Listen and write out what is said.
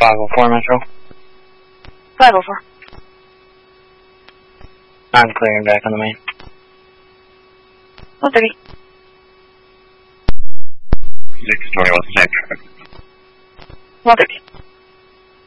504 Metro. 504. I'm clearing back on the main. 130. 621 Central. 130.